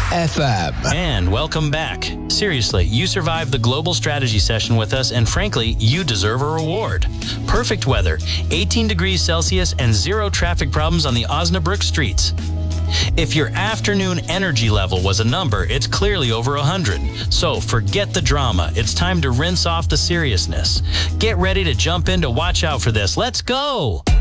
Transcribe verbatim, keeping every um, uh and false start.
F M. And welcome back. Seriously, you survived the global strategy session with us, and frankly, you deserve a reward. Perfect weather, eighteen degrees Celsius, and zero traffic problems on the Osnabrück streets. If your afternoon energy level was a number, it's clearly over one hundred. So forget the drama. It's time to rinse off the seriousness. Get ready to jump in to watch out for this. Let's go!